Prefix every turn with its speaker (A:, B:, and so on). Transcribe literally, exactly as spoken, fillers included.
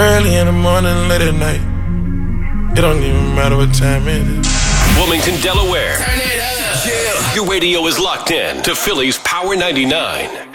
A: Early in the morning, late at night. It don't even matter what time it is.
B: Wilmington, Delaware. Turn it up. Yeah. Your radio is locked in to Philly's Power ninety-nine.